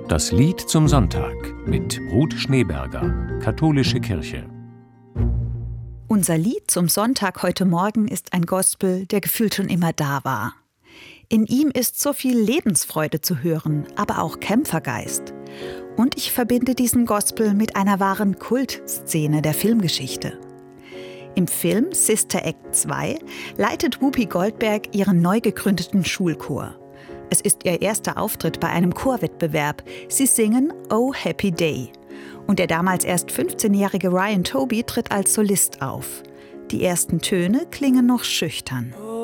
Das Lied zum Sonntag mit Ruth Schneeberger, Katholische Kirche. Unser Lied zum Sonntag heute Morgen ist ein Gospel, der gefühlt schon immer da war. In ihm ist so viel Lebensfreude zu hören, aber auch Kämpfergeist. Und ich verbinde diesen Gospel mit einer wahren Kultszene der Filmgeschichte. Im Film Sister Act 2 leitet Whoopi Goldberg ihren neu gegründeten Schulchor. Es ist ihr erster Auftritt bei einem Chorwettbewerb. Sie singen Oh Happy Day. Und der damals erst 15-jährige Ryan Toby tritt als Solist auf. Die ersten Töne klingen noch schüchtern.